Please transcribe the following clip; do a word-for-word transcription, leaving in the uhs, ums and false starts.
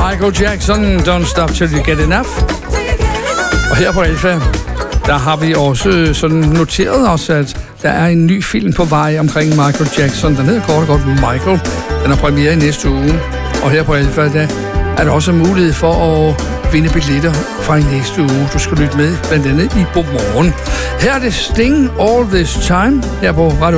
Michael Jackson, Don't Stop Till You Get Enough. Og her på Alfa, der har vi også sådan noteret os, at der er en ny film på vej omkring Michael Jackson. Den hedder kort og godt Michael. Den har premiere i næste uge. Og her på Alfa, der er der også mulighed for at vinde billetter fra i næste uge. Du skal lytte med, blandt andet i Godmorgen. Her er det Sting All This Time, her på Radio